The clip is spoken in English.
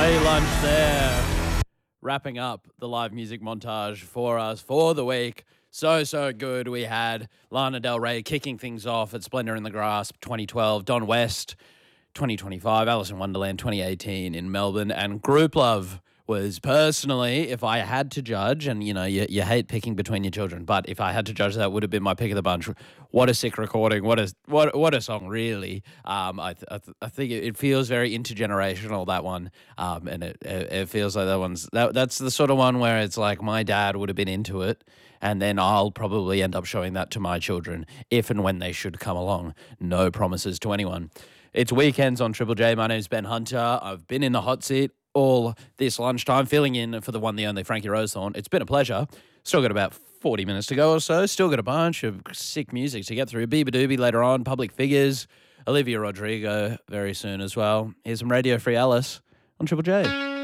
Ray lunch there. Wrapping up the live music montage for us for the week. So good. We had Lana Del Rey kicking things off at Splendor in the Grasp 2012, Don West 2025, Alice in Wonderland 2018 in Melbourne, and Group Love was personally, if I had to judge, and you hate picking between your children, but if I had to judge, that would have been my pick of the bunch. What a sick recording! What a song, really. I think it feels very intergenerational, that one, and it feels like that's the sort of one where it's like my dad would have been into it, and then I'll probably end up showing that to my children if and when they should come along. No promises to anyone. It's weekends on Triple J. My name's Ben Hunter. I've been in the hot seat all this lunchtime, filling in for the one, the only Frankie Rosethorn. It's been a pleasure. Still got about 40 minutes to go or so. Still got a bunch of sick music to get through. Biba Doobie later on, Public Figures, Olivia Rodrigo very soon as well. Here's some Radio Free Alice on Triple J.